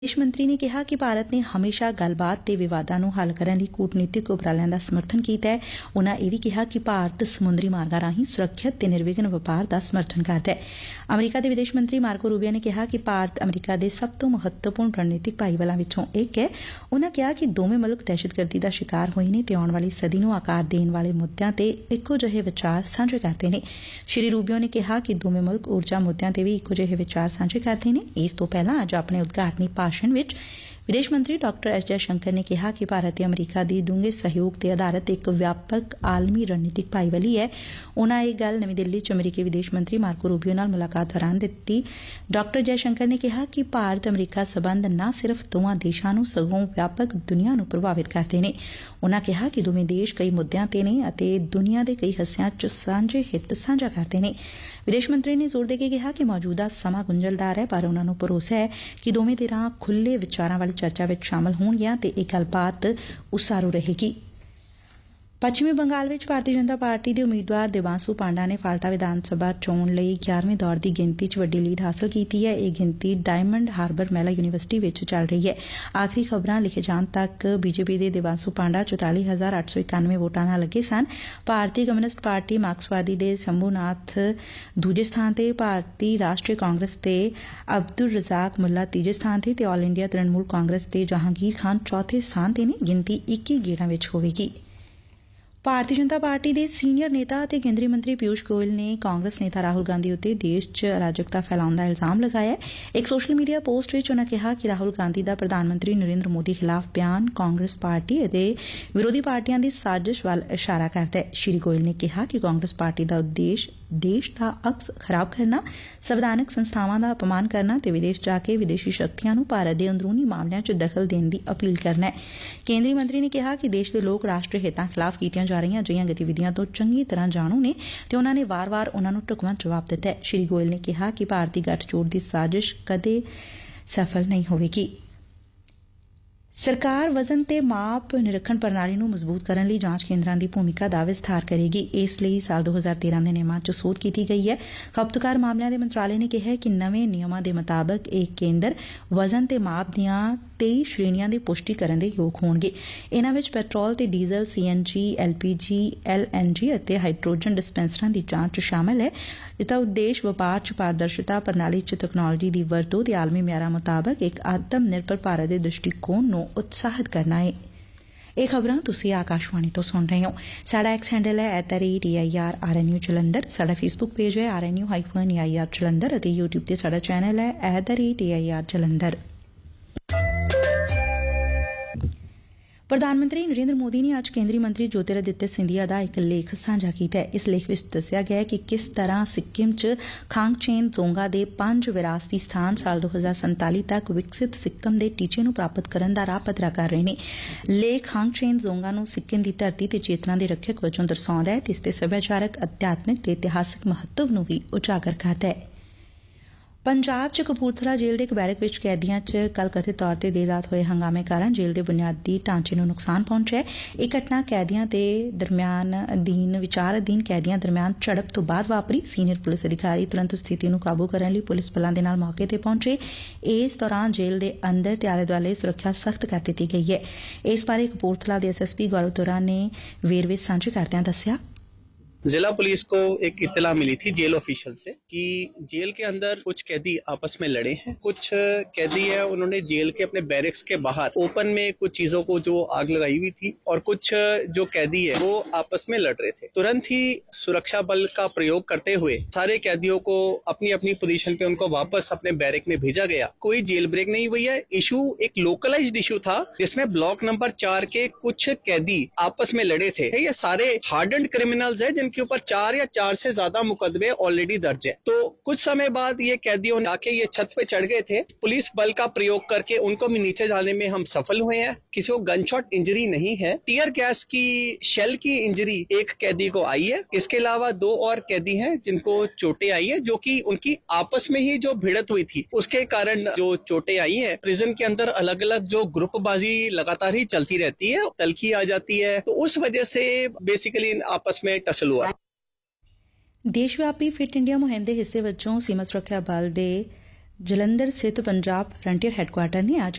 ਵਿਦੇਸ਼ ਮੰਤਰੀ ਨੇ ਕਿਹਾ ਕਿ ਭਾਰਤ ਨੇ ਹਮੇਸ਼ਾ ਗੱਲਬਾਤ ਤੇ ਵਿਵਾਦਾਂ ਨੂੰ ਹੱਲ ਕਰਨ ਲਈ ਕੂਟਨੀਤਿਕ ਉਪਰਾਲਿਆਂ ਦਾ ਸਮਰਥਨ ਕੀਤਾ ਹੈ। ਉਨੂਾਂ ਇਹ ਵੀ ਕਿਹਾ ਕਿ ਭਾਰਤ ਸਮੁੰਦਰੀ ਮਾਰਗਾਂ ਰਾਹੀਂ ਸੁਰੱਖਿਅਤ ਤੇ ਨਿਰਵਿਘਨ ਵਪਾਰ ਦਾ ਸਮਰਥਨ ਕਰਦਾ ਹੈ। ਅਮਰੀਕਾ ਦੇ ਵਿਦੇਸ਼ ਮੰਤਰੀ ਮਾਰਕੋ ਰੂਬੀਓ ਨੇ ਕਿਹਾ ਕਿ ਭਾਰਤ ਅਮਰੀਕਾ ਦੇ ਸਭ ਤੋਂ ਮਹੱਤਵਪੂਰਨ ਰਣਨੀਤਿਕ ਭਾਈਵਾਲਾਂ ਵਿੱਚੋਂ ਇੱਕ ਹੈ। ਉਨੂਾਂ ਕਿਹਾ ਕਿ ਦੋਵੇਂ ਮੁਲਕ ਦਹਿਸ਼ਤਗਰਦੀ ਦਾ ਸ਼ਿਕਾਰ ਹੋਏ ਨੇ ਤੇ ਆਉਣ ਵਾਲੀ ਸਦੀ ਨੂੰ ਆਕਾਰ ਦੇਣ ਵਾਲੇ ਮੁੱਦਿਆਂ ਤੇ ਇੱਕੋ ਜਿਹੇ ਵਿਚਾਰ ਸਾਂਝੇ ਕਰਦੇ ਨੇ। ਸ਼੍ਰੀ ਰੂਬੀਓ ਨੇ ਕਿਹਾ ਕਿ ਦੋਵੇਂ ਮੁਲਕ ਊਰਜਾ ਮੁੱਦਿਆਂ ਤੇ ਵੀ ਇੱਕੋ ਜਿਹੇ ਵਿਚਾਰ ਸਾਂਝੇ ਕਰਦੇ ਨੇ। ਇਸ ਤੋਂ ਪਹਿਲਾਂ ਅੱਜ ਆਪਣੇ ਉਦਘਾਟਨੀ ਭਾਸ਼ਣ ਵਿੱਚ ਵਿਦੇਸ਼ ਮੰਤਰੀ ਡਾ ਐਸ ਜੈ ਸ਼ੰਕਰ ਨੇ ਕਿਹਾ ਕਿ ਭਾਰਤ ਤੇ ਅਮਰੀਕਾ ਦੀ ਡੂੰਘੇ ਸਹਿਯੋਗ ਤੇ ਆਧਾਰਿਤ ਇੱਕ ਵਿਆਪਕ ਆਲਮੀ ਰਣਨੀਤਿਕ ਭਾਈਵਾਲੀ ਹੈ। ਉਨੂਾਂ ਇਹ ਗੱਲ ਨਵੀਂ ਦਿੱਲੀ ਚ ਅਮਰੀਕੀ ਵਿਦੇਸ਼ ਮੰਤਰੀ ਮਾਰਕੋ ਰੂਬੀਓ ਨਾਲ ਮੁਲਾਕਾਤ ਦੌਰਾਨ ਦਿੱਤੀ। ਡਾ ਜੈ ਸ਼ੰਕਰ ਨੇ ਕਿਹਾ ਕਿ ਭਾਰਤ ਅਮਰੀਕਾ ਸਬੰਧ ਨਾ ਸਿਰਫ਼ ਦੋਵਾਂ ਦੇਸ਼ਾਂ ਨੂੰ ਸਗੋਂ ਵਿਆਪਕ ਦੁਨੀਆ ਨੂੰ ਪ੍ਰਭਾਵਿਤ ਕਰਦੇ ਨੇ। ਉਨੂਾਂ ਕਿਹਾ ਕਿ ਦੋਵੇਂ ਦੇਸ਼ ਕਈ ਮੁੱਦਿਆਂ ਤੇ ਨੇ ਅਤੇ ਦੁਨੀਆ ਦੇ ਕਈ ਹਿੱਸਿਆਂ ਚ ਸਾਂਝੇ ਹਿੱਤ ਸਾਂਝਾ ਕਰਦੇ ਨੇ। ਵਿਦੇਸ਼ ਮੰਤਰੀ ਨੇ ਜ਼ੋਰ ਦੇ ਕੇ ਕਿਹਾ ਕਿ ਮੌਜੂਦਾ ਸਮਾਂ ਗੁੰਝਲਦਾਰ ਹੈ, ਪਰ ਉਨੂਾਂ ਨੂੰ ਭਰੋਸਾ ਹੈ ਕਿ ਦੋਵੇਂ ਧਿਰਾਂ ਖੁੱਲ੍ਹੇ ਵਿਚਾਰਾਂ ਵਾਲੀ ਚਰਚਾ ਵਿੱਚ ਸ਼ਾਮਲ ਹੋਣਗੀਆਂ ਤੇ ਇਹ ਗੱਲਬਾਤ ਉਸਾਰੂ ਰਹੇਗੀ। ਪੱਛਮੀ ਬੰਗਾਲ ਵਿੱਚ ਭਾਰਤੀ ਜਨਤਾ ਪਾਰਟੀ ਦੇ ਉਮੀਦਵਾਰ ਦੇਵਾਂਸੂ ਪਾਂਡਾ ਨੇ ਫਾਲਟਾ ਵਿਧਾਨ ਸਭਾ ਚੋਣ ਲਈ 11ਵੇਂ ਦੌਰ ਦੀ ਗਿਣਤੀ ਚ ਵੱਡੀ ਲੀਡ ਹਾਸਲ ਕੀਤੀ ਹੈ। ਇਹ ਗਿਣਤੀ ਡਾਇਮੰਡ ਹਾਰਬਰ ਮਹਿਲਾ ਯੂਨੀਵਰਸਿਟੀ ਵਿੱਚ ਚੱਲ ਰਹੀ ਹੈ। ਆਖਰੀ ਖਬਰਾਂ ਲਿਖੇ ਜਾਣ ਤੱਕ ਬੀਜੇਪੀ ਦੇ ਦੇਵਾਂਸੂ ਪਾਂਡਾ 44,891 ਵੋਟਾਂ ਨਾਲ ਅੱਗੇ ਸਨ। ਭਾਰਤੀ ਕਮਿਊਨਿਸਟ ਪਾਰਟੀ ਮਾਰਕਸਵਾਦੀ ਦੇ ਸ਼ੰਭੂਨਾਥ ਦੂਜੇ ਸਥਾਨ ਤੇ, ਭਾਰਤੀ ਰਾਸ਼ਟਰੀ ਕਾਂਗਰਸ ਦੇ ਅਬਦੁਲ ਰਜ਼ਾਕ ਮੁੱਲਾ ਤੀਜੇ ਸਥਾਨ ਤੇ ਆਲ ਇੰਡੀਆ ਤ੍ਰਿਣਮੂਲ ਕਾਂਗਰਸ ਦੇ ਜਹਾਂਗੀਰ ਖਾਨ ਚੌਥੇ ਸਥਾਨ ਤੇ ਨੇ। ਗਿਣਤੀ 21 ਗੇੜਾਂ ਵਿੱਚ ਹੋਵੇਗੀ। ਭਾਰਤੀ ਜਨਤਾ ਪਾਰਟੀ ਦੇ ਸੀਨੀਅਰ ਨੇਤਾ ਅਤੇ ਕੇਂਦਰੀ ਮੰਤਰੀ ਪਿਊਸ਼ ਗੋਇਲ ਨੇ ਕਾਂਗਰਸ ਨੇਤਾ ਰਾਹੁਲ ਗਾਂਧੀ ਉੱਤੇ ਦੇਸ਼ 'ਚ ਅਰਾਜਕਤਾ ਫੈਲਾਉਣ ਦਾ ਇਲਜ਼ਾਮ ਲਗਾਇਆ। ਇੱਕ ਸੋਸ਼ਲ ਮੀਡੀਆ ਪੋਸਟ ਵਿੱਚ ਉਨੂਾਂ ਕਿਹਾ ਕਿ ਰਾਹੁਲ ਗਾਂਧੀ ਦਾ ਪ੍ਰਧਾਨ ਮੰਤਰੀ ਨਰਿੰਦਰ ਮੋਦੀ ਖਿਲਾਫ਼ ਬਿਆਨ ਕਾਂਗਰਸ ਪਾਰਟੀ ਅਤੇ ਵਿਰੋਧੀ ਪਾਰਟੀਆਂ ਦੀ ਸਾਜ਼ਿਸ਼ ਵੱਲ ਇਸ਼ਾਰਾ ਕਰਦਾ ਹੈ। ਸ਼੍ਰੀ ਗੋਇਲ ਨੇ ਕਿਹਾ ਕਿ ਕਾਂਗਰਸ ਪਾਰਟੀ ਦਾ ਉਦੇਸ਼ ਦੇਸ਼ ਦਾ ਅਕਸ ਖਰਾਬ ਕਰਨਾ, ਸੰਵਿਧਾਨਕ ਸੰਸਥਾਵਾਂ ਦਾ ਅਪਮਾਨ ਕਰਨਾ ਤੇ ਵਿਦੇਸ਼ ਜਾ ਕੇ ਵਿਦੇਸ਼ੀ ਸ਼ਕਤੀਆਂ ਨੂੰ ਭਾਰਤ ਦੇ ਅੰਦਰੂਨੀ ਮਾਮਲਿਆਂ 'ਚ ਦਖਲ ਦੇਣ ਦੀ ਅਪੀਲ ਕਰਨਾ ਹੈ। ਕੇਂਦਰੀ ਮੰਤਰੀ ਨੇ ਕਿਹਾ ਕਿ ਦੇਸ਼ ਦੇ ਲੋਕ ਰਾਸ਼ਟਰੀ ਹਿੱਤਾਂ ਖਿਲਾਫ਼ ਕੀਤੀਆਂ ਜਾ ਰਹੀਆਂ ਅਜਿਹੀਆਂ ਗਤੀਵਿਧੀਆਂ ਤੋਂ ਚੰਗੀ ਤਰ੍ਹਾਂ ਜਾਣੂ ਨੇ ਤੇ ਉਨੂਾਂ ਨੇ ਵਾਰ-ਵਾਰ ਉਨੂਾਂ ਨੂੰ ਢੁਕਵਾਂ ਜਵਾਬ ਦਿੱਤਾ ਹੈ। ਸ਼੍ਰੀ ਗੋਇਲ ਨੇ ਕਿਹਾ ਕਿ ਭਾਰਤੀ ਗੱਠਜੋੜ ਦੀ ਸਾਜ਼ਿਸ਼ ਕਦੇ ਸਫਲ ਨਹੀਂ ਹੋਵੇਗੀ। ਸਰਕਾਰ ਵਜ਼ਨ ਤੇ ਮਾਪ ਨਿਰੀਖਣ ਪ੍ਰਣਾਲੀ ਨੂੰ ਮਜ਼ਬੂਤ ਕਰਨ ਲਈ ਜਾਂਚ ਕੇਂਦਰਾਂ ਦੀ ਭੂਮਿਕਾ ਦਾ ਵਿਸਥਾਰ ਕਰੇਗੀ। ਇਸ ਲਈ ਸਾਲ 2013 ਦੇ ਨਿਯਮਾਂ 'ਚ ਸੋਧ ਕੀਤੀ ਗਈ ਹੈ। ਖਪਤਕਾਰ ਮਾਮਲਿਆਂ ਦੇ ਮੰਤਰਾਲੇ ਨੇ ਕਿਹਾ ਕਿ ਨਵੇਂ ਨਿਯਮਾਂ ਦੇ ਮੁਤਾਬਕ ਇਹ ਕੇਂਦਰ ਵਜ਼ਨ ਤੇ ਮਾਪ ਦੀਆਂ 23 ਸ਼੍ਰੇਣੀਆਂ ਦੀ ਪੁਸ਼ਟੀ ਕਰਨ ਦੇ ਯੋਗ ਹੋਣਗੇ। ਇਨ੍ਹਾਂ ਵਿੱਚ ਪੈਟਰੋਲ ਤੇ ਡੀਜ਼ਲ, CNG, LPG, LNG ਅਤੇ ਹਾਈਡਰੋਜਨ ਡਿਸਪੈਂਸਰਾਂ ਦੀ ਜਾਂਚ ਸ਼ਾਮਲ ਹੈ। ਇਸ ਦਾ ਉਦੇਸ਼ ਵਪਾਰ 'ਚ ਪਾਰਦਰਸ਼ਤਾ, ਪ੍ਰਣਾਲੀ 'ਚ ਤਕਨਾਲੋਜੀ ਦੀ ਵਰਤੋਂ ਤੇ ਆਲਮੀ ਮਿਆਰਾਂ ਮੁਤਾਬਕ ਇੱਕ ਆਤਮ ਨਿਰਭਰ ਭਾਰਤ ਦੇ ਦ੍ਰਿਸ਼ਟੀਕੋਣ ਨੂੰ ਉਤਸ਼ਾਹਿਤ ਕਰਨਾ ਹੈ। ਇਹ ਖਬਰਾਂ ਤੁਸੀਂ ਆਕਾਸ਼ਵਾਣੀ ਤੋਂ ਸੁਣ ਰਹੇ ਹੋ। ਸਾਡਾ ਐਕਸ ਹੈਂਡਲ ਹੈ @AIRRNU ਜਲੰਧਰ। ਸਾਡਾ ਫੇਸਬੁੱਕ ਪੇਜ ਹੈ RNU-AIR ਜਲੰਧਰ ਅਤੇ YouTube ਤੇ ਸਾਡਾ ਚੈਨਲ ਹੈ @AIR ਜਲੰਧਰ। ਪ੍ਰਧਾਨ ਮੰਤਰੀ ਨਰਿੰਦਰ ਮੋਦੀ ਨੇ ਅੱਜ ਕੇਂਦਰੀ ਮੰਤਰੀ ਜੋਤਿਰਾਦਿੱਤਿਆ ਸਿੰਧੀਆ ਦਾ ਇੱਕ ਲੇਖ ਸਾਂਝਾ ਕੀਤਾ ਹੈ। ਇਸ ਲੇਖ ਵਿੱਚ ਦੱਸਿਆ ਗਿਆ ਕਿ ਕਿਸ ਤਰ੍ਹਾਂ ਸਿੱਕਿਮ 'ਚ ਖਾਂਗਚੇਨ ਜ਼ੋਂਗਾ ਦੇ 5 ਵਿਰਾਸਤੀ ਸਥਾਨ ਸਾਲ 2047 ਤੱਕ ਵਿਕਸਿਤ ਸਿੱਕਮ ਦੇ ਟੀਚੇ ਨੂੰ ਪ੍ਰਾਪਤ ਕਰਨ ਦਾ ਰਾਹ ਪੱਧਰਾ ਕਰ ਰਹੇ ਨੇ। ਲੇਖ ਖਾਂਗਚੇਨ ਜ਼ੋਂਗਾ ਨੂੰ ਸਿੱਕਿਮ ਦੀ ਧਰਤੀ ਤੇ ਚੇਤਨਾ ਦੇ ਰੱਖਿਅਕ ਵਜੋਂ ਦਰਸਾਉਂਦਾ ਹੈ ਤੇ ਇਸ ਦੇ ਸੱਭਿਆਚਾਰਕ, ਅਧਿਆਤਮਿਕ ਤੇ ਇਤਿਹਾਸਕ ਮਹੱਤਵ ਨੂੰ ਵੀ ਉਜਾਗਰ ਕਰਦਾ ਹੈ। ਪੰਜਾਬ 'ਚ ਕਪੂਰਥਲਾ ਜੇਲ੍ਹ ਦੇ ਇੱਕ ਬੈਰਕ ਵਿੱਚ ਕੈਦੀਆਂ 'ਚ ਕੱਲ੍ਹ ਕਥਿਤ ਤੌਰ ਤੇ ਦੇਰ ਰਾਤ ਹੋਏ ਹੰਗਾਮੇ ਕਾਰਨ ਜੇਲ੍ਹ ਦੇ ਬੁਨਿਆਦੀ ਢਾਂਚੇ ਨੂੰ ਨੁਕਸਾਨ ਪਹੁੰਚਿਆ। ਇਹ ਘਟਨਾ ਕੈਦੀਆਂ ਦੇ ਵਿਚਾਰ ਅਧੀਨ ਕੈਦੀਆਂ ਦਰਮਿਆਨ ਝੜਪ ਤੋਂ ਬਾਅਦ ਵਾਪਰੀ। ਸੀਨੀਅਰ ਪੁਲਿਸ ਅਧਿਕਾਰੀ ਤੁਰੰਤ ਸਥਿਤੀ ਨੂੰ ਕਾਬੂ ਕਰਨ ਲਈ ਪੁਲਿਸ ਬਲਾਂ ਦੇ ਨਾਲ ਮੌਕੇ ਤੇ ਪਹੁੰਚੇ। ਇਸ ਦੌਰਾਨ ਜੇਲ੍ਹ ਦੇ ਅੰਦਰ ਤੇ ਆਲੇ ਦੁਆਲੇ ਸੁਰੱਖਿਆ ਸਖ਼ਤ ਕਰ ਦਿੱਤੀ ਗਈ ਹੈ। ਇਸ ਬਾਰੇ ਕਪੂਰਥਲਾ ਦੇ SSP ਗੌਰਵ ਤੁਰਾ ਨੇ ਵੇਰਵੇ ਸਾਂਝੇ ਕਰਦਿਆਂ ਦੱਸਿਆ। जिला पुलिस को एक इत्तला मिली थी जेल ऑफिशियल से कि जेल के अंदर कुछ कैदी आपस में लड़े हैं। कुछ कैदी है उन्होंने जेल के अपने बैरिक्स के बाहर ओपन में कुछ चीजों को जो आग लगाई हुई थी और कुछ जो कैदी है वो आपस में लड़ रहे थे। तुरंत ही सुरक्षा बल का प्रयोग करते हुए सारे कैदियों को अपनी अपनी पोजीशन पे उनको वापस अपने बैरिक में भेजा गया। कोई जेल ब्रेक नहीं हुई है। इशू एक लोकलाइज्ड इशू था जिसमें ब्लॉक नंबर 4 के कुछ कैदी आपस में लड़े थे। ये सारे हार्डन्ड क्रिमिनल्स है के ऊपर 4 या 4 से ज्यादा मुकदमे ऑलरेडी दर्ज है। तो कुछ समय बाद ये कैदियों आके ये छत पे चढ़ गए थे। पुलिस बल का प्रयोग करके उनको भी नीचे जाने में हम सफल हुए हैं। किसी को गनशॉट इंजरी नहीं है। टीयर गैस की शेल की इंजरी एक कैदी को आई है। इसके अलावा 2 और कैदी हैं जिनको चोटें आई है, जो कि उनकी आपस में ही जो भिड़त हुई थी उसके कारण जो चोटें आई है। प्रिजन के अंदर अलग अलग जो ग्रुपबाजी लगातार ही चलती रहती है, तलखी आ जाती है, तो उस वजह से बेसिकली आपस में टसल हुआ। ਦੇਸ਼ ਵਿਆਪੀ ਫਿਟ ਇੰਡੀਆ ਮੁਹਿੰਮ ਦੇ ਹਿੱਸੇ ਵਜੋਂ ਸੀਮਾ ਸੁਰੱਖਿਆ ਬਲ ਦੇ ਜਲੰਧਰ ਸਥਿਤ ਪੰਜਾਬ ਫਰੰਟੀਅਰ ਹੈਡਕੁਆਟਰ ਨੇ ਅੱਜ